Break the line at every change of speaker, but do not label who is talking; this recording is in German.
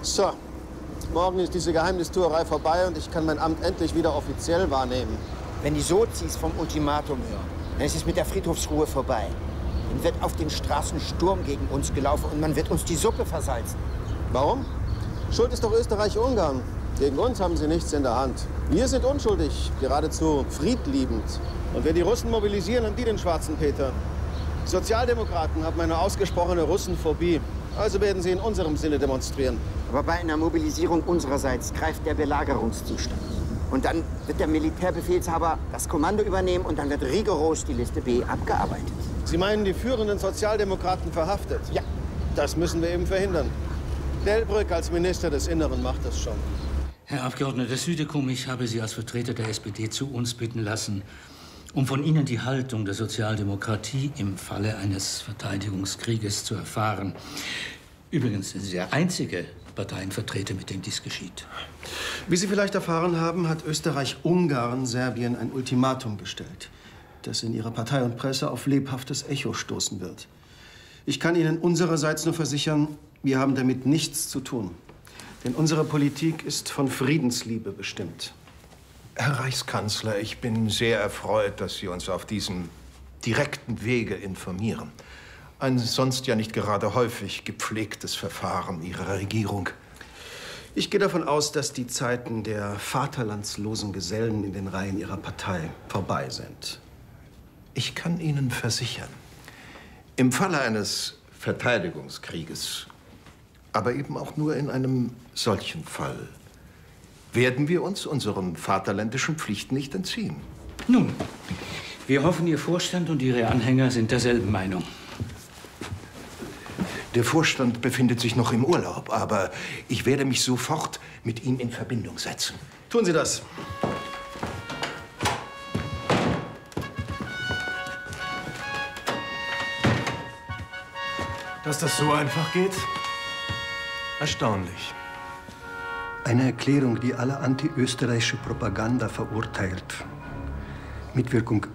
So, morgen ist diese Geheimnistuerei vorbei und ich kann mein Amt endlich wieder offiziell wahrnehmen.
Wenn die Sozis vom Ultimatum hören, dann ist es mit der Friedhofsruhe vorbei. Dann wird auf den Straßen Sturm gegen uns gelaufen und man wird uns die Suppe versalzen.
Warum? Schuld ist doch Österreich-Ungarn. Gegen uns haben sie nichts in der Hand. Wir sind unschuldig, geradezu friedliebend. Und wenn die Russen mobilisieren, haben die den schwarzen Peter. Die Sozialdemokraten haben eine ausgesprochene Russenphobie. Also werden sie in unserem Sinne demonstrieren.
Aber bei einer Mobilisierung unsererseits greift der Belagerungszustand. Und dann wird der Militärbefehlshaber das Kommando übernehmen und dann wird rigoros die Liste B abgearbeitet.
Sie meinen, die führenden Sozialdemokraten verhaftet?
Ja.
Das müssen wir eben verhindern. Delbrück als Minister des Inneren macht das schon.
Herr Abgeordneter Südekum, ich habe Sie als Vertreter der SPD zu uns bitten lassen, um von Ihnen die Haltung der Sozialdemokratie im Falle eines Verteidigungskrieges zu erfahren. Übrigens sind Sie der einzige Parteienvertreter, mit dem dies geschieht.
Wie Sie vielleicht erfahren haben, hat Österreich-Ungarn Serbien ein Ultimatum gestellt, das in Ihrer Partei und Presse auf lebhaftes Echo stoßen wird. Ich kann Ihnen unsererseits nur versichern, wir haben damit nichts zu tun. Denn unsere Politik ist von Friedensliebe bestimmt.
Herr Reichskanzler, ich bin sehr erfreut, dass Sie uns auf diesem direkten Wege informieren. Ein sonst ja nicht gerade häufig gepflegtes Verfahren Ihrer Regierung.
Ich gehe davon aus, dass die Zeiten der vaterlandslosen Gesellen in den Reihen Ihrer Partei vorbei sind.
Ich kann Ihnen versichern, im Falle eines Verteidigungskrieges, aber eben auch nur in einem solchen Fall, werden wir uns unseren vaterländischen Pflichten nicht entziehen.
Nun, wir hoffen, Ihr Vorstand und Ihre Anhänger sind derselben Meinung.
Der Vorstand befindet sich noch im Urlaub, aber ich werde mich sofort mit ihm in Verbindung setzen.
Tun Sie das.
Dass das so einfach geht? Erstaunlich.
Eine Erklärung, die alle antiösterreichische Propaganda verurteilt. Mit Wirkung